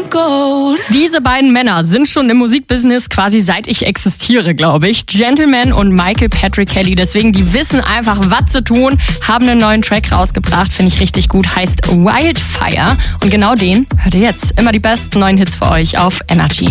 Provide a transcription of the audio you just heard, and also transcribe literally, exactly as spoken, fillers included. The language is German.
Diese beiden Männer sind schon im Musikbusiness quasi seit ich existiere, glaube ich. Gentleman und Michael Patrick Kelly. Deswegen, die wissen einfach, was sie tun, haben einen neuen Track rausgebracht, finde ich richtig gut, heißt Wildfire. Und genau den hört ihr jetzt. Immer die besten neuen Hits für euch auf Energy.